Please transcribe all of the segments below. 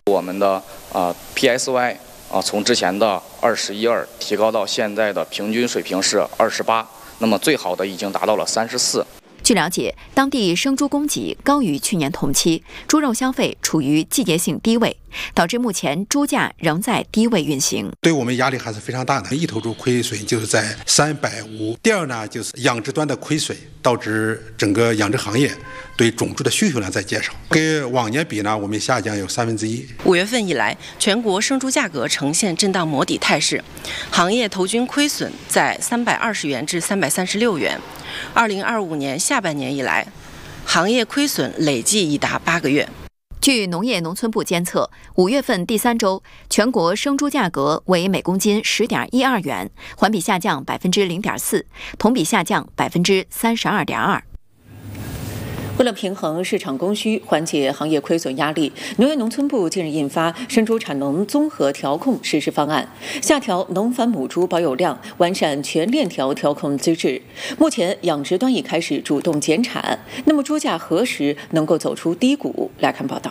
我们的PSY 从之前的21.2提高到现在的平均水平是28，那么最好的已经达到了34。 据了解，当地生猪供给高于去年同期，猪肉消费处于季节性低位，导致目前猪价仍在低位运行。 对我们压力还是非常大的，一头猪亏损就是在350。第二呢，就是养殖端的亏损，导致整个养殖行业对种猪的需求量在减少，跟往年比呢，我们下降有1/3。 5月份以来，全国生猪价格呈现震荡磨底态势，行业头均亏损在320元至336元。2025年下半年以来，行业亏损累计已达8个月。 据农业农村部监测，5月份第3周，全国生猪价格为每公斤10.12元，环比下降0.4%，同比下降32.2%。 为了平衡市场供需，缓解行业亏损压力，农业农村部近日印发生猪产能综合调控实施方案，下调农繁母猪保有量，完善全链条调控机制。目前养殖端已开始主动减产，那么猪价何时能够走出低谷？来看报道。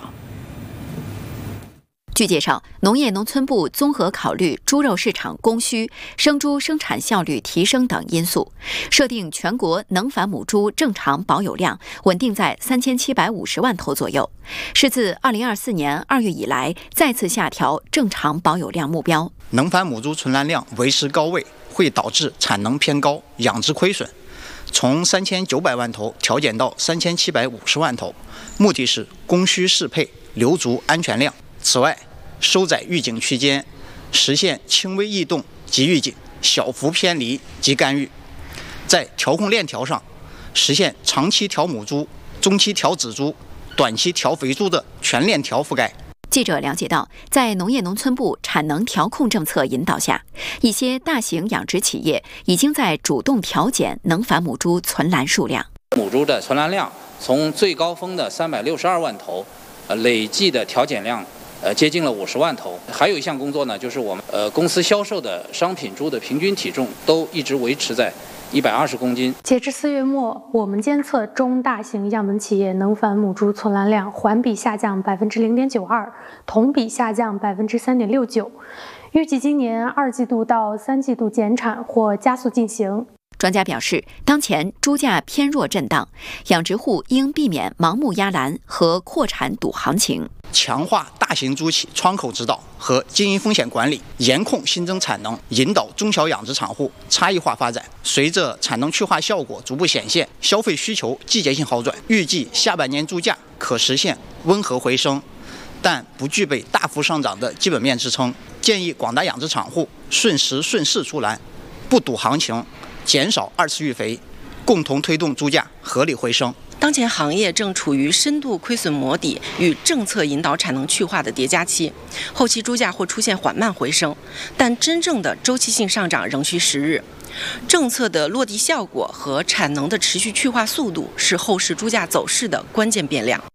据介绍，农业农村部综合考虑猪肉市场供需、生猪生产效率提升等因素，设定全国能繁母猪正常保有量稳定在3750万头左右，是自2024年2月以来再次下调正常保有量目标。 能繁母猪存栏量维持高位，会导致产能偏高，养殖亏损，从3900万头调减到3750万头，目的是供需适配，留足安全量。此外，收窄预警区间，实现轻微异动即预警，小幅偏离即干预。在调控链条上，实现长期调母猪、中期调仔猪、短期调肥猪的全链条覆盖。 记者了解到，在农业农村部产能调控政策引导下，一些大型养殖企业已经在主动调减能繁母猪存栏数量。 母猪的存栏量从最高峰的362万头，累计的调减量接近了50万头。还有一项工作呢，就是我们公司销售的商品猪的平均体重都一直维持在120公斤。 截至4月末，我们监测中大型样本企业能繁母猪存栏量环比下降0.92%，同比下降3.69%，预计今年2季度到3季度减产或加速进行。 专家表示，当前猪价偏弱震荡，养殖户应避免盲目压栏和扩产赌行情， 强化大型猪企窗口指导和经营风险管理，严控新增产能，引导中小养殖场户差异化发展。随着产能去化效果逐步显现，消费需求季节性好转，预计下半年猪价可实现温和回升，但不具备大幅上涨的基本面支撑。建议广大养殖场户顺时顺势出栏，不赌行情，减少2次育肥，共同推动猪价合理回升。 当前行业正处于深度亏损磨底与政策引导产能去化的叠加期，后期猪价或出现缓慢回升，但真正的周期性上涨仍需时日。政策的落地效果和产能的持续去化速度是后市猪价走势的关键变量。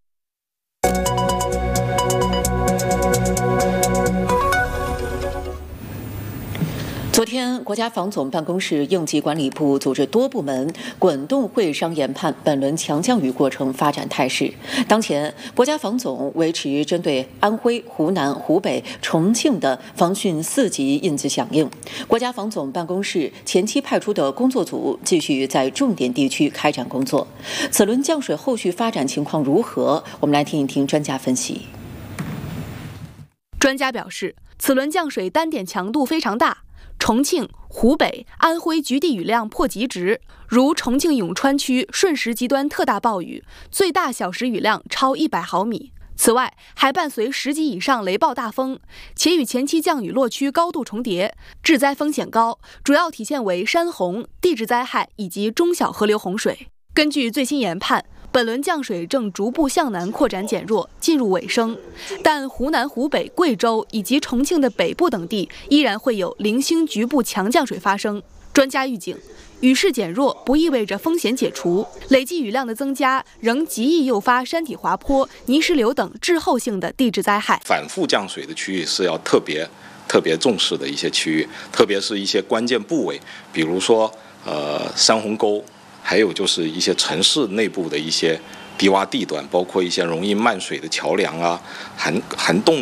昨天，国家防总办公室应急管理部组织多部门滚动会商研判本轮强降雨过程发展态势。当前，国家防总维持针对安徽、湖南、湖北、重庆的防汛4级应急响应。国家防总办公室前期派出的工作组继续在重点地区开展工作。此轮降水后续发展情况如何？我们来听一听专家分析。 专家表示，此轮降水单点强度非常大。重庆、湖北、安徽局地雨量破极值，如重庆永川区瞬时极端特大暴雨，最大小时雨量超100毫米。此外，还伴随10级以上雷暴大风，且与前期降雨落区高度重叠，致灾风险高，主要体现为山洪、地质灾害以及中小河流洪水。根据最新研判，本轮降水正逐步向南扩展减弱，进入尾声，但湖南、湖北、贵州以及重庆的北部等地依然会有零星局部强降水发生。专家预警，雨势减弱不意味着风险解除，累计雨量的增加仍极易诱发山体滑坡、泥石流等滞后性的地质灾害。 反复降水的区域是要特别重视的一些区域，特别是一些关键部位，比如说山洪沟。还有就是一些城市内部的一些低洼地段，包括一些容易漫水的桥梁啊、涵洞